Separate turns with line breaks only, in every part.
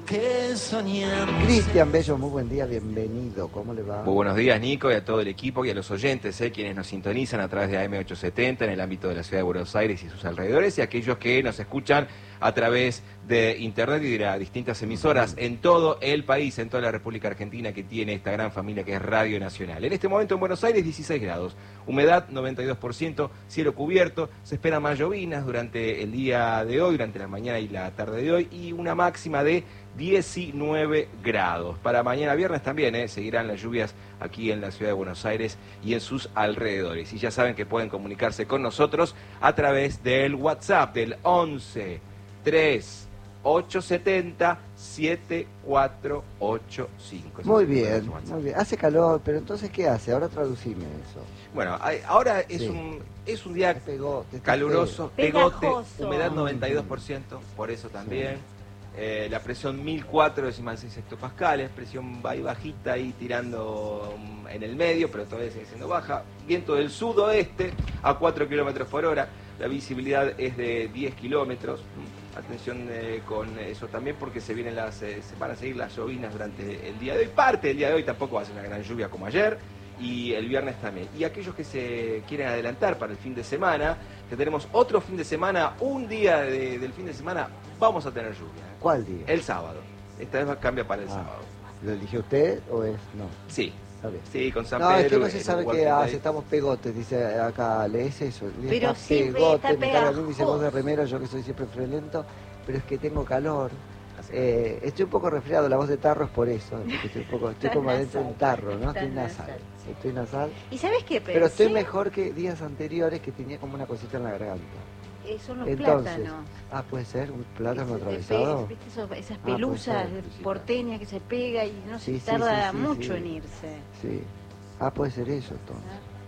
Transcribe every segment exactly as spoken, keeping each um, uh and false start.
que soñamos.
Cristian Bello, muy buen día, bienvenido. ¿Cómo le va?
Muy buenos días, Nico, y a todo el equipo y a los oyentes, eh, quienes nos sintonizan a través de A M ochocientos setenta en el ámbito de la ciudad de Buenos Aires y sus alrededores, y aquellos que nos escuchan a través de internet y de las distintas emisoras en todo el país, en toda la República Argentina, que tiene esta gran familia que es Radio Nacional. En este momento en Buenos Aires, dieciséis grados, humedad noventa y dos por ciento, cielo cubierto, se esperan más llovinas durante el día de hoy, durante la mañana y la tarde de hoy, y una máxima de diecinueve grados. Para mañana viernes también eh, seguirán las lluvias aquí en la ciudad de Buenos Aires y en sus alrededores. Y ya saben que pueden comunicarse con nosotros a través del WhatsApp del once tres ocho setenta siete cuatro ocho cinco.
Muy bien, muy bien. Hace calor, pero entonces ¿qué hace? Ahora traducime eso.
Bueno, hay, ahora es,
Sí.
un, es un día
Pegó, te-
caluroso, pegote,
Pegajoso.
humedad noventa y dos por ciento, por eso también. Eh, la presión mil cuatro decimal seis hectopascales, presión ahí bajita ahí tirando um, en el medio, pero todavía sigue siendo baja. Viento del sudoeste a cuatro kilómetros por hora, la visibilidad es de diez kilómetros. Atención eh, con eso también, porque se vienen las eh, se van a seguir las llovinas durante el día de hoy. Parte del día de hoy tampoco va a ser una gran lluvia como ayer, y el viernes también. Y aquellos que se quieren adelantar para el fin de semana, que tenemos otro fin de semana, un día de- del fin de semana, vamos a tener lluvia. ¿eh?
¿Cuál día?
El sábado. Esta vez cambia para el
Ah.
sábado.
¿Lo eligió usted o es...? No,
Sí,
está bien.
sí, con San
No,
Pedro.
es que no se
el
sabe
Walking
qué
Dead.
hace, estamos pegotes, dice acá, ¿lees eso? Le
Pero
está
sí,
pegote,
está
me carga a mí, dice voz de
pegajoso.
remero, yo que soy siempre frelento, pero es que tengo calor.
Hace
Eh, estoy un poco resfriado, la voz de tarro es por eso, porque estoy, un poco, estoy
Está
como adentro de un
nasal,
tarro, ¿no?
está
Estoy nasal,
nasal, sí.
estoy nasal,
¿Y sabes qué pensé?
pero estoy mejor que días anteriores que tenía como una cosita en la garganta.
Eh, son los
Entonces,
plátanos.
ah, puede ser, un plátano
Ese- de
atravesado.
pe- ¿Viste esos- esas
puede
pelusas
ser,
Pelusita.
porteñas que se pega y no
Sí,
se
sí,
tarda
sí, sí,
mucho
sí.
en irse?
Sí, ah, puede ser eso entonces.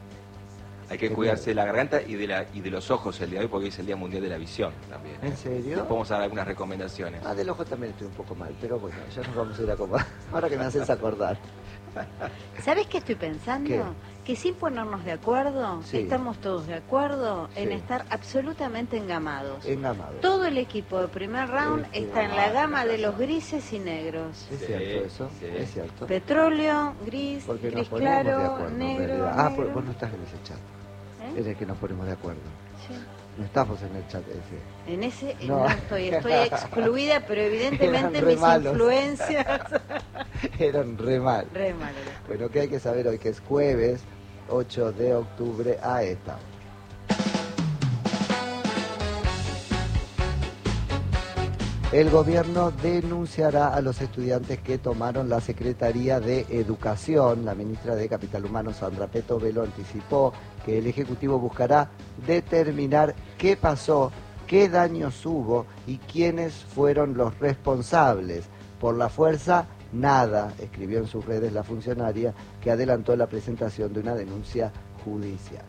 Hay que
Qué
cuidarse de
miedo.
la garganta y de, la, y de los ojos el día de hoy, porque hoy es el Día Mundial de la Visión también. ¿eh?
¿En serio?
Les podemos dar algunas recomendaciones.
Ah, del ojo también estoy un poco mal, pero bueno, ya nos vamos a ir a comer. Ahora que me haces acordar.
¿Sabes qué estoy pensando?
¿Qué?
Que sin ponernos de acuerdo,
Sí.
estamos todos de acuerdo en
Sí.
estar absolutamente engamados.
Engamado.
Todo el equipo de primer round
Este,
está en la
ah,
gama de
tenés
los
razón.
grises y negros.
Es
Sí,
cierto eso,
sí.
es cierto.
Petróleo, gris,
Porque nos
gris
ponemos de
claro,
acuerdo en
negro,
realidad. Ah,
negro.
por- vos no estás en ese chat.
¿Eh?
Es el que nos ponemos de acuerdo.
Sí.
No estamos en el chat ese.
En ese eh,
No.
no, estoy, estoy excluida, pero evidentemente
Eran re
mis
malos.
influencias.
Eran re mal.
Re malo.
Bueno, que hay que saber hoy que es jueves ocho de octubre a esta hora. El gobierno denunciará a los estudiantes que tomaron la Secretaría de Educación. La ministra de Capital Humano, Sandra Petovelo, anticipó que el Ejecutivo buscará determinar qué pasó, qué daños hubo y quiénes fueron los responsables. Por la fuerza, nada, escribió en sus redes la funcionaria, que adelantó la presentación de una denuncia judicial.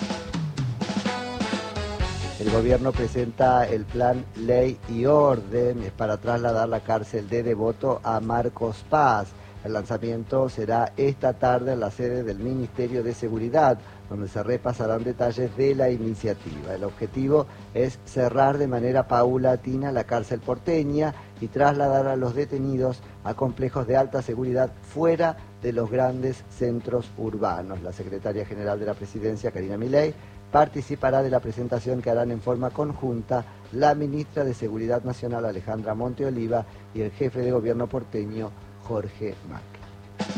El gobierno presenta el plan Ley y Orden para trasladar la cárcel de Devoto a Marcos Paz. El lanzamiento será esta tarde en la sede del Ministerio de Seguridad, donde se repasarán detalles de la iniciativa. El objetivo es cerrar de manera paulatina la cárcel porteña y trasladar a los detenidos a complejos de alta seguridad fuera de los grandes centros urbanos. La secretaria general de la Presidencia, Karina Milei, participará de la presentación que harán en forma conjunta la ministra de Seguridad Nacional, Alejandra Monteoliva, y el jefe de gobierno porteño, Jorge Macri.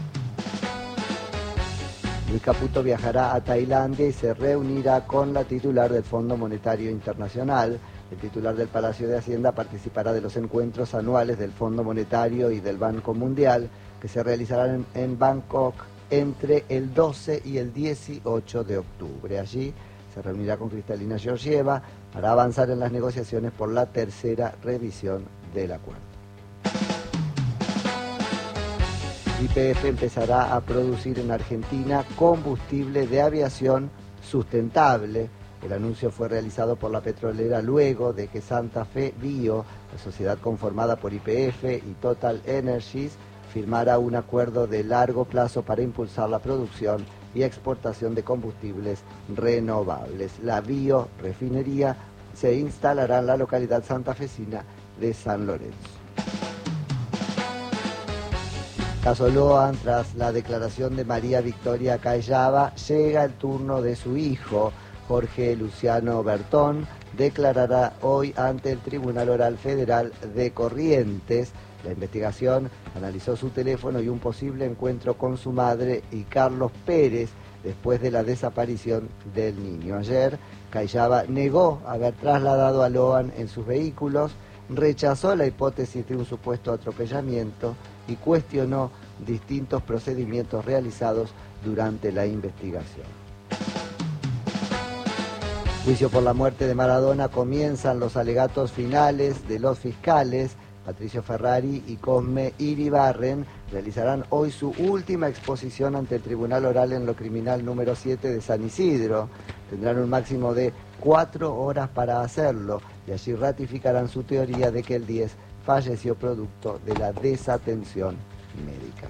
Luis Caputo viajará a Tailandia y se reunirá con la titular del Fondo Monetario Internacional. El titular del Palacio de Hacienda participará de los encuentros anuales del Fondo Monetario y del Banco Mundial, que se realizarán en, en Bangkok entre el doce y el dieciocho de octubre. Allí se reunirá con Cristalina Georgieva para avanzar en las negociaciones por la tercera revisión del acuerdo. Y P F empezará a producir en Argentina combustible de aviación sustentable. El anuncio fue realizado por la petrolera luego de que Santa Fe Bio, la sociedad conformada por Y P F y Total Energies, firmara un acuerdo de largo plazo para impulsar la producción y exportación de combustibles renovables. La biorefinería se instalará en la localidad santafesina de San Lorenzo. Caso Loan, tras la declaración de María Victoria Callaba, llega el turno de su hijo. Jorge Luciano Bertón declarará hoy ante el Tribunal Oral Federal de Corrientes. La investigación analizó su teléfono y un posible encuentro con su madre y Carlos Pérez después de la desaparición del niño. Ayer, Callaba negó haber trasladado a Loan en sus vehículos, rechazó la hipótesis de un supuesto atropellamiento y cuestionó distintos procedimientos realizados durante la investigación. Juicio por la muerte de Maradona, comienzan los alegatos finales de los fiscales. Patricio Ferrari y Cosme Iribarren realizarán hoy su última exposición ante el Tribunal Oral en lo Criminal número siete de San Isidro. Tendrán un máximo de cuatro horas para hacerlo y allí ratificarán su teoría de que el diez falleció producto de la desatención médica.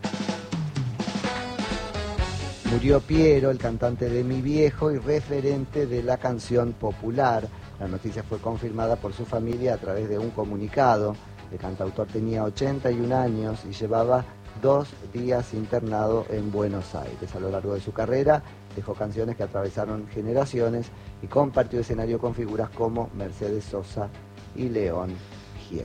Murió Piero, el cantante de Mi Viejo y referente de la canción popular. La noticia fue confirmada por su familia a través de un comunicado. El cantautor tenía ochenta y un años y llevaba dos días internado en Buenos Aires. A lo largo de su carrera dejó canciones que atravesaron generaciones y compartió escenario con figuras como Mercedes Sosa y León Gieco.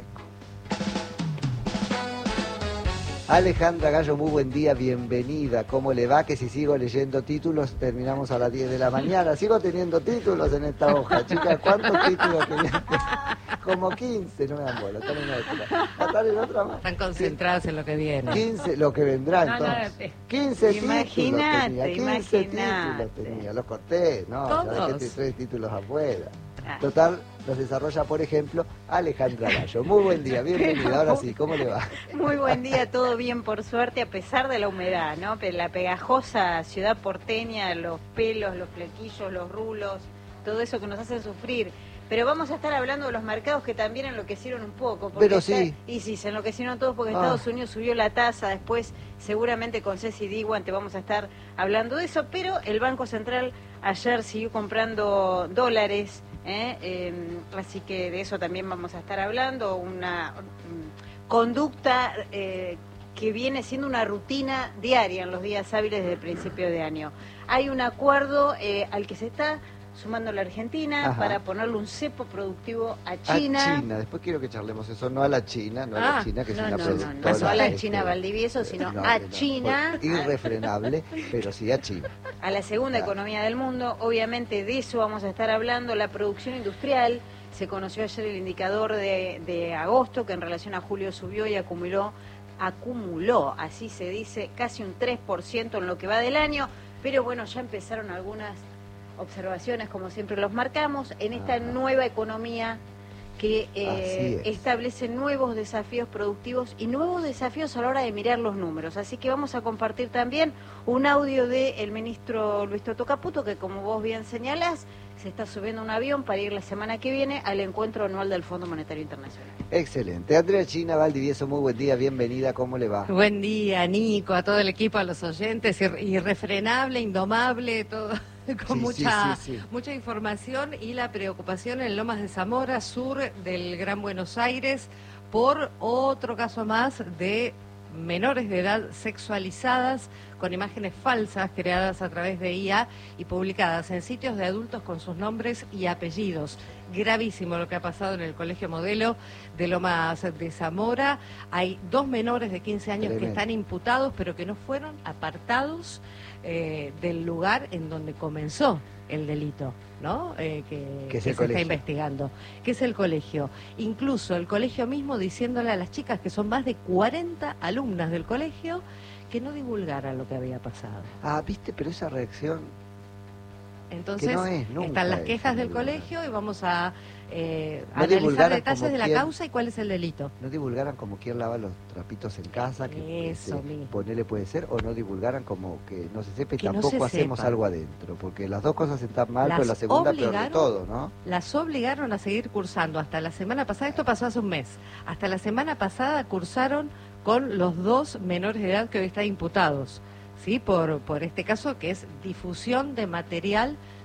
Alejandra Gallo, muy buen día, bienvenida. ¿Cómo le va? Que si sigo leyendo títulos, terminamos a las diez de la mañana. Sigo teniendo títulos en esta hoja, chicas. ¿Cuántos títulos tenía? Como quince, no me dan bola. Están en otra. ¿Están en otra más?
Están concentrados en lo que viene.
quince, lo que vendrá
No, no,
entonces. quince
Imagínate,
títulos tenía. quince
imagínate.
títulos tenía. Los corté, no,
Todos.
ya dejé tres títulos afuera.
Ah.
Total, los desarrolla, por ejemplo, Alejandra Gallo. Muy buen día, bienvenida. Ahora sí, ¿cómo le va?
Muy buen día, todo bien por suerte, a pesar de la humedad, ¿no? Pe- La pegajosa ciudad porteña, los pelos, los flequillos, los rulos, todo eso que nos hace sufrir. Pero vamos a estar hablando de los mercados que también enloquecieron un poco. porque
Pero
está-
sí.
Y sí, se enloquecieron todos porque
Ah.
Estados Unidos subió la tasa, después seguramente con Ceci Diwan te vamos a estar hablando de eso, pero el Banco Central ayer siguió comprando dólares, ¿eh? Eh, así que de eso también vamos a estar hablando, una mm, conducta eh, que viene siendo una rutina diaria en los días hábiles desde el principio de año. Hay un acuerdo eh, al que se está sumando la Argentina
Ajá.
para ponerle un cepo productivo a
A
China.
China, después quiero que charlemos eso, no a la China, no a la
Ah,
China, que es
No,
una
no, no,
productora.
no, no a la
este,
China Valdivieso, sino
no,
a
no,
China,
por- irrefrenable, pero sí a China.
a la segunda
Claro.
economía del mundo. Obviamente de eso vamos a estar hablando. La producción industrial, se conoció ayer el indicador de, de agosto, que en relación a julio subió y acumuló, acumuló, así se dice, casi un tres por ciento en lo que va del año. Pero bueno, ya empezaron algunas observaciones, como siempre los marcamos, en esta
Ajá.
nueva economía que eh,
Así es.
establece nuevos desafíos productivos y nuevos desafíos a la hora de mirar los números. Así que vamos a compartir también un audio del ministro Luis Toto Caputo, que como vos bien señalás, se está subiendo a un avión para ir la semana que viene al encuentro anual del Fondo Monetario Internacional.
Excelente. Andrea China Valdivieso, muy buen día, bienvenida, ¿cómo le va?
Buen día, Nico, a todo el equipo, a los oyentes, ir- irrefrenable, indomable, todo con
Sí,
mucha
sí, sí, sí.
mucha información y la preocupación en Lomas de Zamora, sur del Gran Buenos Aires, por otro caso más de menores de edad sexualizadas con imágenes falsas creadas a través de I A y publicadas en sitios de adultos con sus nombres y apellidos. Gravísimo lo que ha pasado en el Colegio Modelo de Lomas de Zamora. Hay dos menores de quince años
Tremendo.
que están imputados, pero que no fueron apartados eh, del lugar en donde comenzó el delito, ¿no? Eh, que
Que es
que
el
se está
colegio.
investigando, que es el colegio. Incluso el colegio mismo diciéndole a las chicas, que son más de cuarenta alumnas del colegio, que no divulgaran lo que había pasado.
Ah, viste, pero esa reacción,
Entonces,
Que no es nunca
están las
eso,
quejas del
divulgar.
colegio y vamos a eh,
No
analizar
divulgaran
detalles
como
de la
quién-
causa y cuál es el delito.
no divulgaran como quien lava los trapitos en casa, que
Eso
este,
mismo.
ponele puede ser, o no divulgaran como que no se sepa y
Que no
tampoco
se
hacemos
sepa.
algo adentro, porque las dos cosas están mal,
Las
pero la segunda peor de
obligaron-
todo, ¿no?
Las obligaron a seguir cursando hasta la semana pasada, esto pasó hace un mes, hasta la semana pasada cursaron con los dos menores de edad que hoy están imputados, ¿sí? Por, por este caso que es difusión de material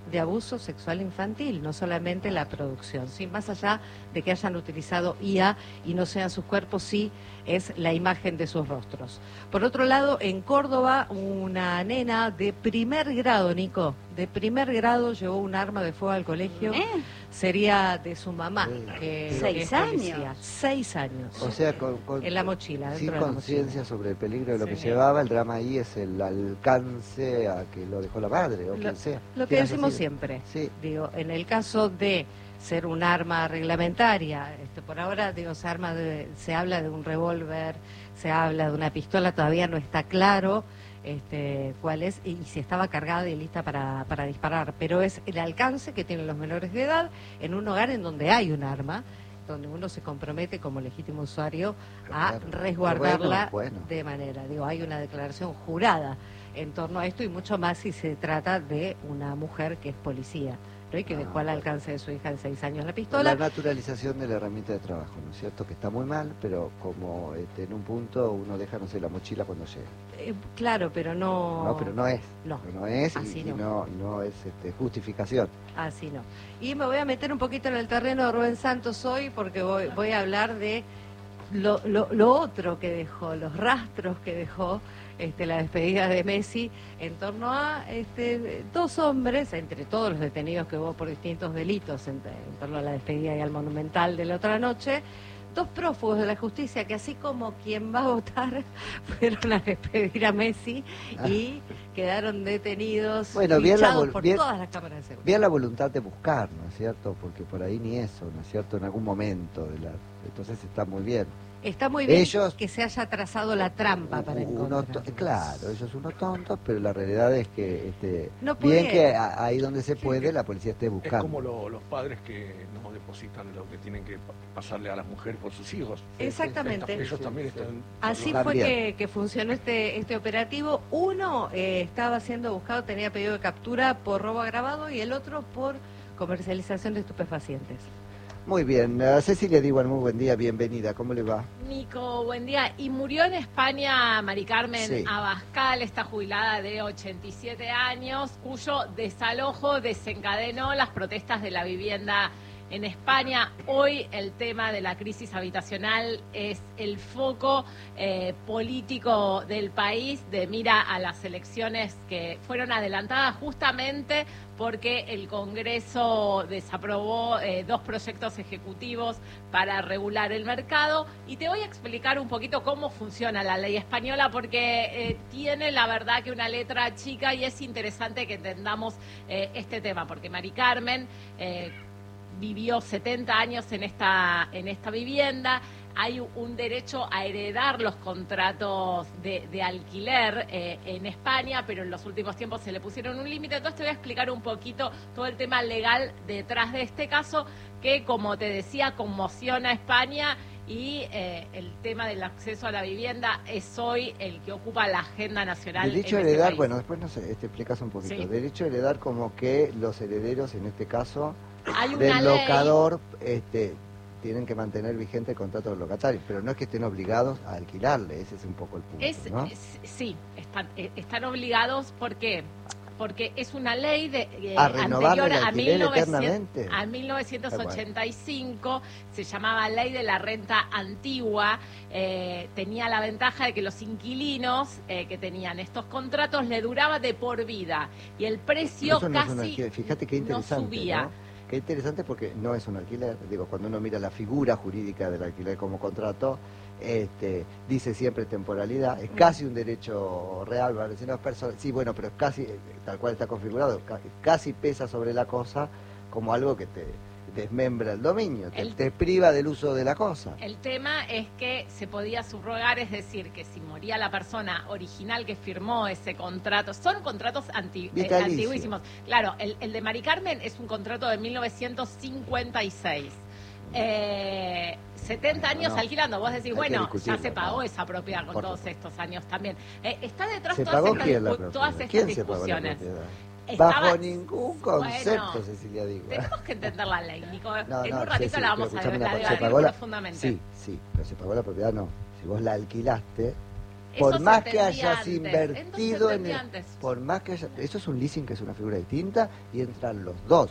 de abuso sexual infantil, no solamente la producción, ¿sí? Más allá de que hayan utilizado I A y no sean sus cuerpos, sí es la imagen de sus rostros. Por otro lado, en Córdoba, una nena de primer grado, Nico, de primer grado llevó un arma de fuego al colegio,
¿Eh?
sería de su mamá,
Eh,
que,
¿Seis
que es policía.
años?
Seis años.
O sea, con, con-
En la mochila,
sin
dentro de la
conciencia
mochila.
sobre el peligro de lo que
Sí.
llevaba, el drama ahí es el alcance a que lo dejó la madre o
Lo,
quien sea.
lo que
Quieras
decimos
decir.
siempre,
Sí.
digo, en el caso de ser un arma reglamentaria, este, por ahora digo, se, arma de- se habla de un revólver, se habla de una pistola, todavía no está claro este, cuál es y si estaba cargada y lista para, para disparar, pero es el alcance que tienen los menores de edad en un hogar en donde hay un arma, donde uno se compromete como legítimo usuario a
Claro.
resguardarla
Bueno, bueno.
de manera, digo, hay una declaración jurada en torno a esto y mucho más si se trata de una mujer que es policía, ¿no? Y que
Ah,
dejó al
bueno.
alcance de su hija de seis años la
La
pistola.
naturalización de la herramienta de trabajo, ¿no es cierto? Que está muy mal, pero como este, en un punto uno deja, no sé, la mochila cuando llega.
Eh, claro, pero no...
No, pero no es.
No,
No es
así
y, y
no.
no, no es este, justificación.
así no. Y me voy a meter un poquito en el terreno de Rubén Santos hoy porque voy, voy a hablar de lo, lo, lo otro que dejó, los rastros que dejó este, la despedida de Messi en torno a este, dos hombres, entre todos los detenidos que hubo por distintos delitos en, en torno a la despedida y al Monumental de la otra noche, dos prófugos de la justicia que así como quien va a votar fueron a despedir a Messi y quedaron detenidos,
Bueno, bien la
fichados
vol-
por
bien-
todas las cámaras de seguridad.
Bien la voluntad de buscar, ¿no es cierto? Porque por ahí ni eso, ¿no es cierto? En algún momento de la... Entonces está muy bien.
Está muy bien
Ellos-
que se haya trazado la trampa para
Unos
encontrarlos.
to- claro, ellos unos tontos, pero la realidad es que este,
No
bien
pudieron.
que a- ahí donde se
Sí,
puede
que
la policía esté
Es
buscando.
como lo- los padres que no depositan lo que tienen que pa- pasarle a las mujeres por sus hijos.
Exactamente.
Ellos
Sí,
también
sí.
están...
Así
También.
fue que, que funcionó este, este operativo. Uno eh, estaba siendo buscado, tenía pedido de captura por robo agravado y el otro por comercialización de estupefacientes.
Muy bien, eh, Cecilia Diwan, muy buen día, bienvenida, ¿cómo le va?
Nico, buen día. Y murió en España Mari Carmen
Sí.
Abascal, esta jubilada de ochenta y siete años, cuyo desalojo desencadenó las protestas de la vivienda en España. Hoy el tema de la crisis habitacional es el foco eh, político del país de mira a las elecciones que fueron adelantadas justamente porque el Congreso desaprobó eh, dos proyectos ejecutivos para regular el mercado. Y te voy a explicar un poquito cómo funciona la ley española, porque eh, tiene la verdad que una letra chica y es interesante que entendamos eh, este tema, porque Mari Carmen eh, vivió setenta años en esta, en esta vivienda. Hay un derecho a heredar los contratos de, de alquiler eh, en España, pero en los últimos tiempos se le pusieron un límite. Entonces te voy a explicar un poquito todo el tema legal detrás de este caso, que como te decía, conmociona a España y eh, el tema del acceso a la vivienda es hoy el que ocupa la agenda nacional.
Derecho a
en ese
heredar,
país.
bueno, después no sé, te explicas un poquito.
Sí.
Derecho a heredar como que los herederos, en este caso,
Hay una
del
ley-
locador, este, tienen que mantener vigente el contrato del locatario, pero no es que estén obligados a alquilarle, ese es un poco el punto,
Es,
¿no?
es- sí, están, eh, están obligados, ¿por qué? Porque es una ley de, eh,
¿A renovarle
anterior
el
a,
alquiler
mil novecientos
eternamente?
a mil novecientos ochenta y cinco, se llamaba Ley de la Renta Antigua, eh, tenía la ventaja de que los inquilinos eh, que tenían estos contratos le duraba de por vida y el precio
Eso no es un
casi
alquiler. Fíjate qué
no
interesante,
subía.
¿no? Qué interesante porque no es un alquiler. Digo, cuando uno mira la figura jurídica del alquiler como contrato, este, dice siempre temporalidad, es casi un derecho real, ¿vale? Si no es personal, sí, bueno, pero es casi, eh, tal cual está configurado, ca- casi pesa sobre la cosa como algo que te desmembra el dominio, te,
El-
te priva del uso de la cosa.
El tema es que se podía subrogar, es decir, que si moría la persona original que firmó ese contrato, son contratos anti- eh,
Vitalicio.
antiguísimos. Claro, el, el de Mari Carmen es un contrato de mil novecientos cincuenta y seis. Eh, setenta
Bueno,
años
no.
alquilando, vos
Hay
decís,
que
bueno, ya
discutirlo,
se pagó
¿no?
esa propiedad con
Por
todos
supuesto.
estos años también. Eh, está detrás
¿Se
todas
pagó
estas,
quién la
discu-
propiedad?
todas estas
¿Quién se pagó la
discusiones.
propiedad?
Estaba-
Bajo ningún concepto,
Bueno,
Cecilia digo.
Tenemos que entender la ley, Nico.
No,
en
no,
un ratito
Ceci,
la vamos
pero
a,
escuchame una
la
cosa, se
debatir
pagó la-
profundamente.
Sí, sí, pero se pagó la propiedad no. Si vos la alquilaste, por
Eso
más
se
que
entendía
hayas
antes.
invertido
Entonces
en el,
entendía antes.
por más que haya, eso es un leasing que es una figura distinta y entran los dos,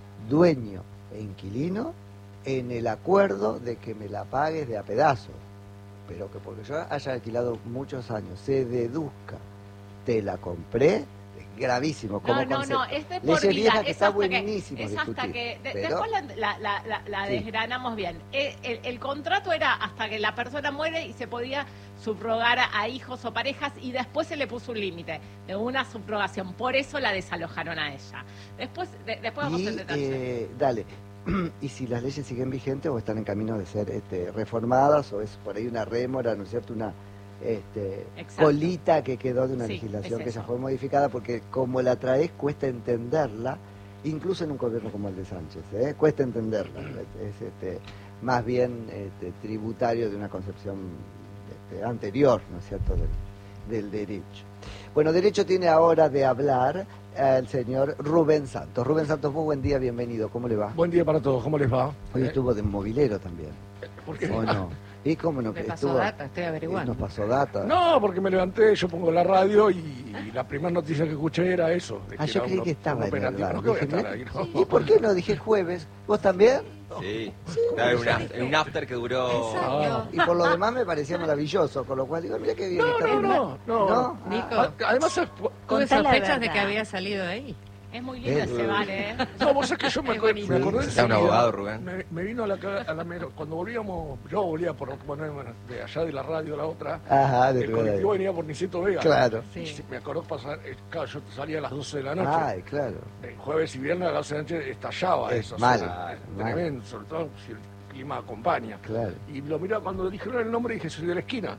dueño e inquilino, en el acuerdo de que me la pagues de a pedazos, pero que porque yo haya alquilado muchos años se deduzca, te la compré, es gravísimo como
No, no,
concepto.
no, es de por
Leyes
vida.
viejas que
Es
está
hasta que,
buenísimo
es hasta
discutir,
que de-
pero-
después la, la, la, la- la
Sí.
desgranamos bien. El, el- el contrato era hasta que la persona muere y se podía subrogar a, a hijos o parejas y después se le puso un límite de una subrogación. Por eso la desalojaron a ella. Después, de- después vamos
Y,
en detalle.
eh, dale, y si las leyes siguen vigentes o están en camino de ser este, reformadas o es por ahí una rémora, ¿no es cierto? Una este,
Exacto.
colita que quedó de una
Sí,
legislación
es
que
eso.
ya fue modificada, porque como la traes cuesta entenderla, incluso en un gobierno como el de Sánchez, ¿eh? Cuesta entenderla, es este, más bien este, tributario de una concepción este, anterior, ¿no es cierto?, del, del derecho. Bueno, derecho tiene ahora de hablar el señor Rubén Santos. Rubén Santos, muy buen día, bienvenido, ¿cómo le va?
Buen día para todos, ¿cómo les va?
Hoy
Eh,
estuvo de movilero también,
¿por qué?
¿o no? ¿Y cómo no?
Me
que
pasó
estuvo-
data, estoy averiguando.
Nos pasó data.
No, porque me levanté, yo pongo la radio y, y la primera noticia que escuché era eso. de
Ah, yo
era
creí
uno-
que estaba
un
en el
operativo.
bar.
No, que voy a
Dije,
estar
"Mira,
ahí, no".
¿y por qué no? Dije el jueves. ¿Vos también?
Sí, estaba en un after, un after que duró...
Exacto.
Y por lo demás me parecía maravilloso, con lo cual digo, mira qué bien
No,
está.
no, no, no.
¿No?
Nico.
A- Además, es-
Tuve
Contá la
sospechas de
verdad.
que había salido de ahí.
Es muy lindo
Eh,
ese bar, ¿eh?
no, vos sabés que yo me,
Es
acu-
buenísimo.
me acordé
Necesitaba un
enseguida,
abogado, Rubén.
Me, me vino a la, ca- a la mero- cuando volvíamos, yo volvía por bueno, de allá de la radio a la otra,
Ajá, de
el
verdad.
colectivo venía por Niceto Vega.
Claro.
Sí.
Y me acordó pasar, eh, claro, yo salía a las doce de la noche.
Ay, claro.
El jueves y viernes a las doce de la noche estallaba
Es
eso.
mal,
o sea, es
mal.
tremendo, sobre todo si el clima acompaña.
Claro.
Y lo miraba cuando dijeron el nombre dije, soy de la esquina.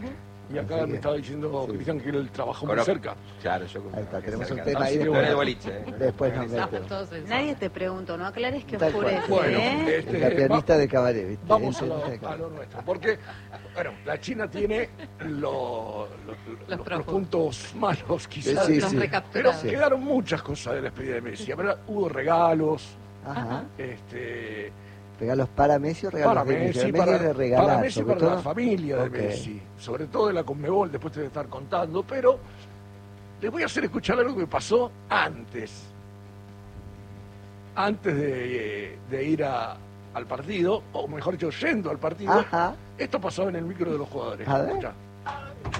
Y acá
Así que-
me estaba diciendo
sí.
Cristian que él trabajó
Conozco.
muy cerca.
Claro, yo
Ahí está,
que
tenemos
cerca.
un tema ahí
Así que
después.
Pero el boliche, ¿eh?
Después nos
Estamos
metemos.
todos en
Nadie
zona.
te preguntó, ¿no aclares que
Tal cual.
oscurece,
Bueno,
¿eh?
este,
La pianista
va-
de cabaret, ¿viste?
Vamos a
El
lo,
pianista de
a lo
cabaret.
nuestro. Porque, bueno, la China tiene lo- lo-
Los
los,
profundos.
puntos malos, quizás.
Sí,
Los
sí.
Pero
recapturados.
Sí.
quedaron muchas cosas de la despedida de Messi. Pero hubo regalos,
Ajá.
este,
Regalos para Messi o regalos
para
de Messi.
Messi,
Messi
para,
de regalar,
para Messi y
sobre
para la
todo.
familia de
Ok.
Messi. Sobre todo de la Conmebol, después te voy a estar contando. Pero les voy a hacer escuchar algo que pasó antes. Antes de, de ir a- al partido, o mejor dicho, yendo al partido.
Ajá.
Esto pasó en el micro de los jugadores.
A ver.
Escuchá.